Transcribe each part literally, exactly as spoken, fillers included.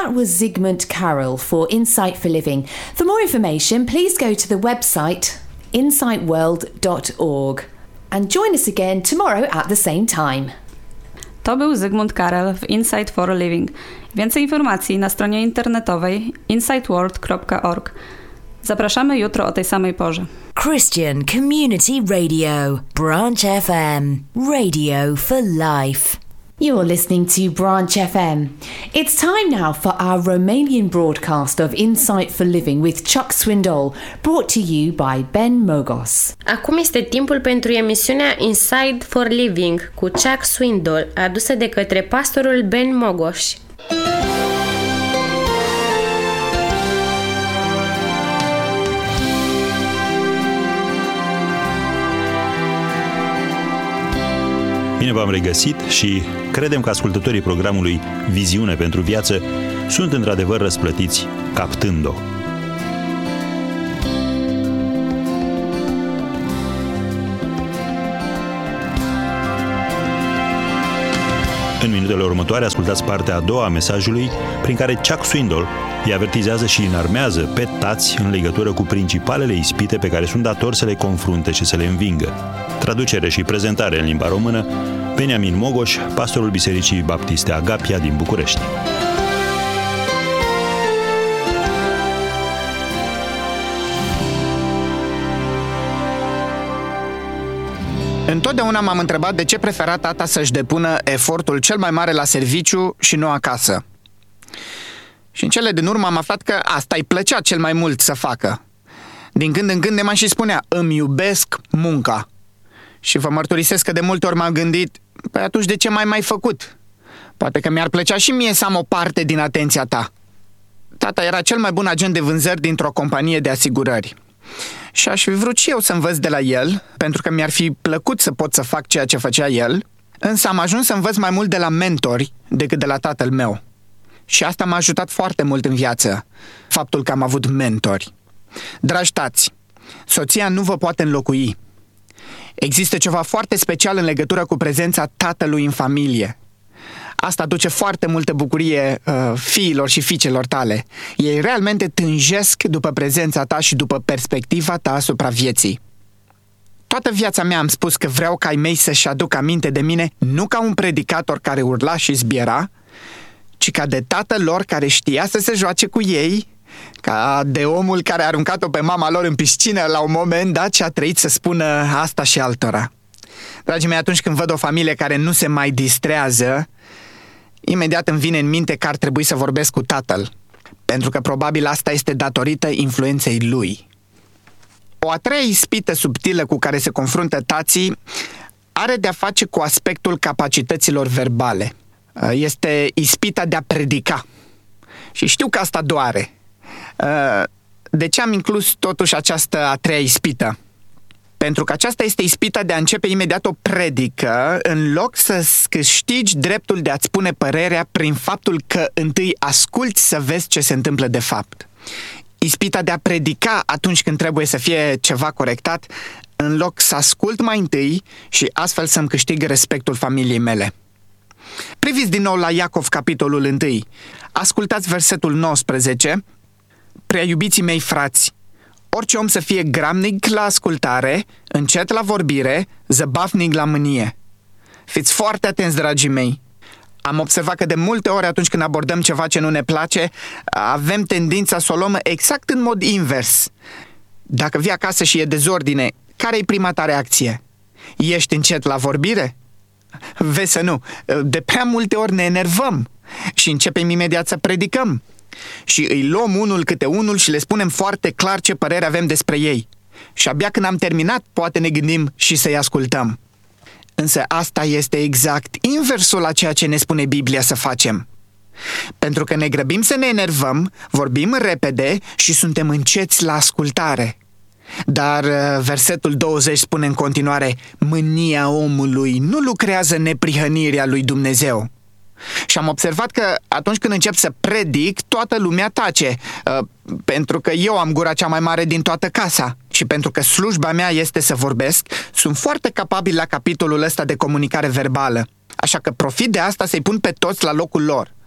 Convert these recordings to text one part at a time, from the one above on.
that was Zygmunt Carroll for Insight for Living. For more information, please go to the website insight world dot org and join us again tomorrow at the same time. To był Zygmunt Carroll w Insight for a Living. Więcej informacji na stronie internetowej insight world dot org. Zapraszamy jutro o tej samej porze. Christian Community Radio, Branch F M, Radio for Life. You're listening to Branch F M. It's time now for our Romanian broadcast of Insight for Living with Chuck Swindoll, brought to you by Ben Mogos. Acum este timpul pentru emisiunea Insight for Living cu Chuck Swindoll, adusă de către pastorul Ben Mogos. Bine v-am regăsit și credem că ascultătorii programului Viziune pentru Viață sunt într-adevăr răsplătiți captând-o. În minutele următoare ascultați partea a doua a mesajului prin care Chuck Swindoll îi avertizează și înarmează pe tați în legătură cu principalele ispite pe care sunt datori să le confrunte și să le învingă. Traducere și prezentare în limba română, Beniamin Mogoș, pastorul Bisericii Baptiste Agapia din București. Întotdeauna m-am întrebat de ce prefera tata să-și depună efortul cel mai mare la serviciu și nu acasă. Și în cele din urmă am aflat că asta îi plăcea cel mai mult să facă. Din când în când ne mai și spunea, îmi iubesc munca. Și vă mărturisesc că de multe ori m-am gândit, păi atunci de ce mai mai făcut? Poate că mi-ar plăcea și mie să am o parte din atenția ta. Tata era cel mai bun agent de vânzări dintr-o companie de asigurări. Și aș fi vrut și eu să învăț de la el, pentru că mi-ar fi plăcut să pot să fac ceea ce făcea el, însă am ajuns să învăț mai mult de la mentori decât de la tatăl meu. Și asta m-a ajutat foarte mult în viață, faptul că am avut mentori. Dragi tați, soția nu vă poate înlocui. Există ceva foarte special în legătură cu prezența tatălui în familie. Asta aduce foarte multă bucurie uh, fiilor și fiicelor tale. Ei realmente tânjesc după prezența ta și după perspectiva ta asupra vieții. Toată viața mea am spus că vreau ca ai mei să-și aducă aminte de mine nu ca un predicator care urla și zbiera, ci ca de tatăl lor care știa să se joace cu ei, ca de omul care a aruncat-o pe mama lor în piscină la un moment dat și a trăit să spună asta și altora. Dragii mei, atunci când văd o familie care nu se mai distrează, imediat îmi vine în minte că ar trebui să vorbesc cu tatăl, pentru că probabil asta este datorită influenței lui. O a treia ispită subtilă cu care se confruntă tații are de-a face cu aspectul capacităților verbale. Este ispita de a predica. Și știu că asta doare. De ce am inclus totuși această a treia ispită? Pentru că aceasta este ispita de a începe imediat o predică, în loc să câștigi dreptul de a-ți spune părerea prin faptul că întâi asculți să vezi ce se întâmplă de fapt. Ispita de a predica atunci când trebuie să fie ceva corectat, în loc să ascult mai întâi și astfel să-mi câștig respectul familiei mele. Priviți din nou la Iacov, capitolul unu. Ascultați versetul nouăsprezece. Prea iubiții mei frați, orice om să fie gramnic la ascultare, încet la vorbire, zăbafnic la mânie. Fiți foarte atenți, dragii mei. Am observat că de multe ori atunci când abordăm ceva ce nu ne place, avem tendința să o luăm exact în mod invers. Dacă vii acasă și e dezordine, care-i prima ta reacție? Ești încet la vorbire? Vezi să nu. De prea multe ori ne enervăm și începem imediat să predicăm. Și îi luăm unul câte unul și le spunem foarte clar ce părere avem despre ei. Și abia când am terminat, poate ne gândim și să-i ascultăm. Însă asta este exact inversul la ceea ce ne spune Biblia să facem. Pentru că ne grăbim să ne enervăm, vorbim repede și suntem înceți la ascultare. Dar versetul douăzeci spune în continuare, mânia omului nu lucrează neprihănirea lui Dumnezeu. Și am observat că atunci când încep să predic, toată lumea tace, uh, pentru că eu am gura cea mai mare din toată casa și pentru că slujba mea este să vorbesc, sunt foarte capabil la capitolul ăsta de comunicare verbală. Așa că profit de asta să-i pun pe toți la locul lor.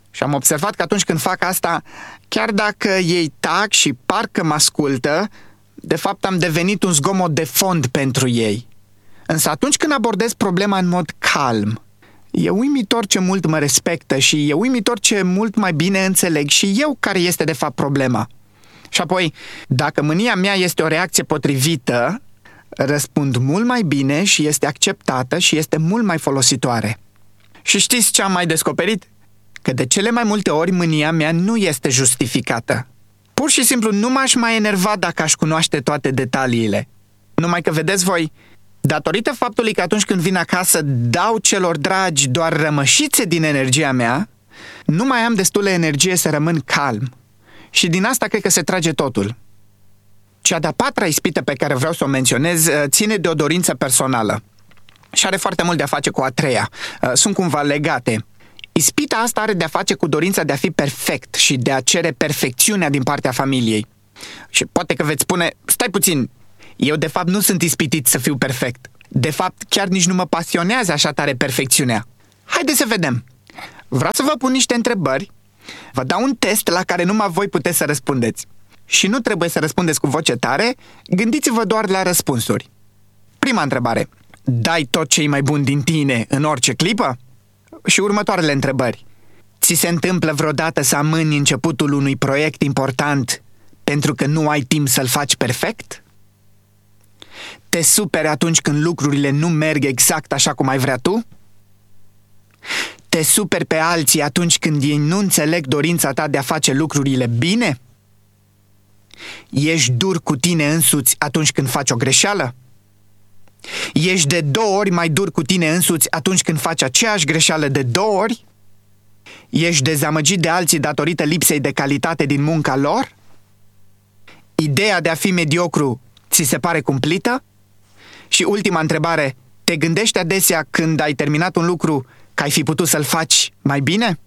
Și am observat că atunci când fac asta, chiar dacă ei tac și parcă mă ascultă, de fapt am devenit un zgomot de fond pentru ei. Însă atunci când abordez problema în mod calm, e uimitor ce mult mă respectă și e uimitor ce mult mai bine înțeleg și eu care este de fapt problema. Și apoi, dacă mânia mea este o reacție potrivită, răspund mult mai bine și este acceptată și este mult mai folositoare. Și știți ce am mai descoperit? Că de cele mai multe ori mânia mea nu este justificată. Pur și simplu nu m-aș mai enerva dacă aș cunoaște toate detaliile. Numai că vedeți voi, datorită faptului că atunci când vin acasă dau celor dragi doar rămășițe din energia mea, nu mai am destulă energie să rămân calm. Și din asta cred că se trage totul. Cea de-a patra ispită pe care vreau să o menționez ține de o dorință personală și are foarte mult de a face cu a treia. Sunt cumva legate. Ispita asta are de a face cu dorința de a fi perfect și de a cere perfecțiunea din partea familiei. Și poate că veți spune, stai puțin, eu de fapt nu sunt ispitit să fiu perfect. De fapt, chiar nici nu mă pasionează așa tare perfecțiunea. Haideți să vedem. Vreau să vă pun niște întrebări, vă dau un test la care numai voi puteți să răspundeți. Și nu trebuie să răspundeți cu voce tare, gândiți-vă doar la răspunsuri. Prima întrebare. Dai tot ce e mai bun din tine în orice clipă? Și următoarele întrebări. Ți se întâmplă vreodată să amâni începutul unui proiect important pentru că nu ai timp să-l faci perfect? Te superi atunci când lucrurile nu merg exact așa cum ai vrea tu? Te superi pe alții atunci când ei nu înțeleg dorința ta de a face lucrurile bine? Ești dur cu tine însuți atunci când faci o greșeală? Ești de două ori mai dur cu tine însuți atunci când faci aceeași greșeală de două ori? Ești dezamăgit de alții datorită lipsei de calitate din munca lor? Ideea de a fi mediocru ți se pare cumplită? Și ultima întrebare, te gândești adesea când ai terminat un lucru că ai fi putut să-l faci mai bine?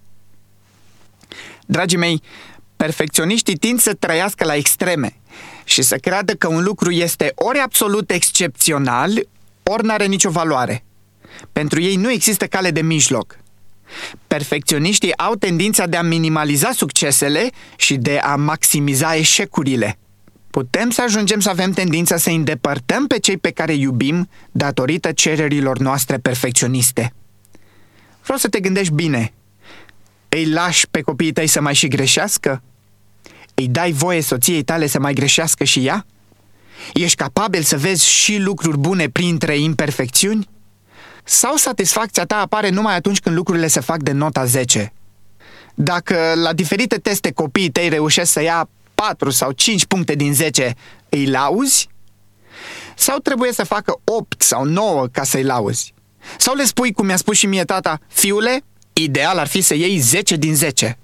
Dragii mei, perfecționiștii tind să trăiască la extreme și să creadă că un lucru este ori absolut excepțional, ori n-are nicio valoare. Pentru ei nu există cale de mijloc. Perfecționiștii au tendința de a minimaliza succesele și de a maximiza eșecurile. Putem să ajungem să avem tendința să îndepărtăm pe cei pe care iubim datorită cererilor noastre perfecționiste. Vreau să te gândești bine. Îi lași pe copiii tăi să mai și greșească? Îi dai voie soției tale să mai greșească și ea? Ești capabil să vezi și lucruri bune printre imperfecțiuni? Sau satisfacția ta apare numai atunci când lucrurile se fac de nota zece? Dacă la diferite teste copiii tăi reușesc să ia patru sau cinci puncte din zece, îi lauzi? Sau trebuie să facă opt sau nouă ca să-i lauzi? Sau le spui, cum mi-a spus și mie tata, fiule, ideal ar fi să iei zece din zece.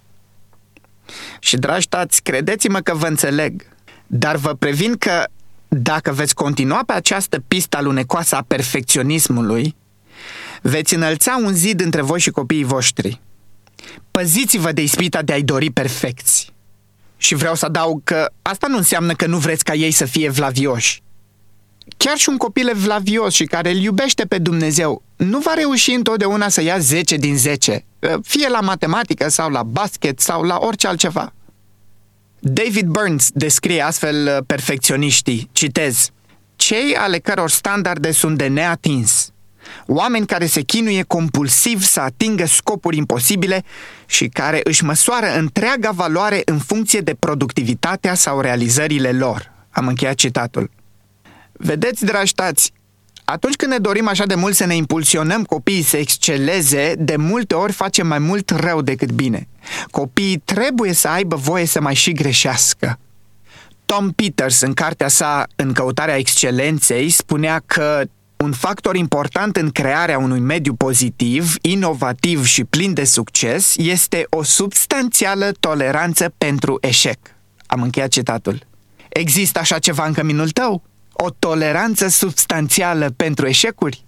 Și, dragi tați, credeți-mă că vă înțeleg, dar vă previn că dacă veți continua pe această pistă alunecoasă a perfecționismului, veți înălța un zid între voi și copiii voștri. Păziți-vă de ispita de a-i dori perfecți. Și vreau să adaug că asta nu înseamnă că nu vreți ca ei să fie vlavioși. Chiar și un copil evlavios și care îl iubește pe Dumnezeu nu va reuși întotdeauna să ia zece din zece, fie la matematică sau la basket sau la orice altceva. David Burns descrie astfel perfecționiștii, citez, cei ale căror standarde sunt de neatins, oameni care se chinuie compulsiv să atingă scopuri imposibile și care își măsoară întreaga valoare în funcție de productivitatea sau realizările lor. Am încheiat citatul. Vedeți, dragi tați, atunci când ne dorim așa de mult să ne impulsionăm copiii să exceleze, de multe ori facem mai mult rău decât bine. Copiii trebuie să aibă voie să mai și greșească. Tom Peters, în cartea sa În căutarea excelenței, spunea că un factor important în crearea unui mediu pozitiv, inovativ și plin de succes este o substanțială toleranță pentru eșec. Am încheiat citatul. Există așa ceva în căminul tău? O toleranță substanțială pentru eșecuri?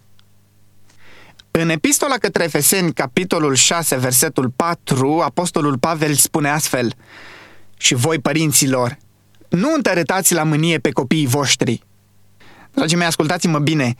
În epistola către Efeseni, capitolul șase, versetul patru, apostolul Pavel spune astfel: și voi, părinților, nu întărâtați la mânie pe copiii voștri. Dragii mei, ascultați-mă bine,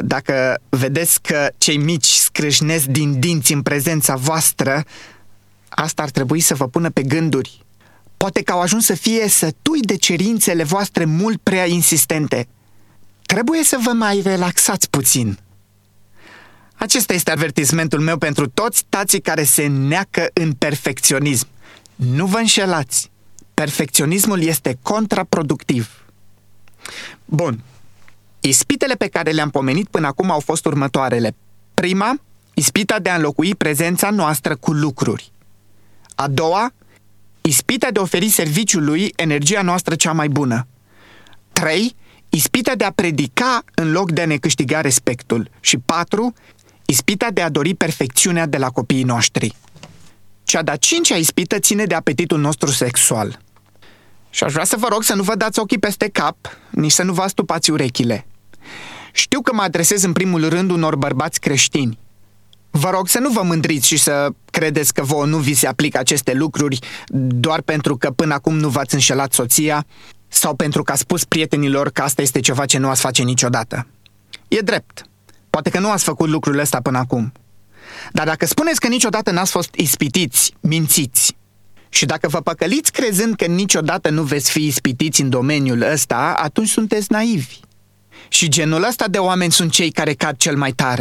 dacă vedeți că cei mici scrâșnesc din dinți în prezența voastră, Asta ar trebui să vă pună pe gânduri. Poate că au ajuns să fie sătui de cerințele voastre mult prea insistente. Trebuie să vă mai relaxați puțin. Acesta este avertismentul meu pentru toți tații care se neacă în perfecționism. Nu vă înșelați. Perfecționismul este contraproductiv. Bun. Ispitele pe care le-am pomenit până acum au fost următoarele. Prima, ispita de a înlocui prezența noastră cu lucruri. A doua, ispita de a oferi serviciului energia noastră cea mai bună. Trei, ispita de a predica în loc de a ne câștiga respectul. Și patru, ispita de a dori perfecțiunea de la copiii noștri. Cea de-a cincea ispită ține de apetitul nostru sexual. Și aș vrea să vă rog să nu vă dați ochii peste cap, nici să nu vă astupați urechile. Știu că mă adresez în primul rând unor bărbați creștini. Vă rog să nu vă mândriți și să credeți că vouă nu vi se aplică aceste lucruri doar pentru că până acum nu v-ați înșelat soția sau pentru că ați spus prietenilor că asta este ceva ce nu ați face niciodată. E drept. Poate că nu ați făcut lucrul ăsta până acum. Dar dacă spuneți că niciodată n-ați fost ispitiți, mințiți. Și dacă vă păcăliți crezând că niciodată nu veți fi ispitiți în domeniul ăsta, atunci sunteți naivi. Și genul ăsta de oameni sunt cei care cad cel mai tare.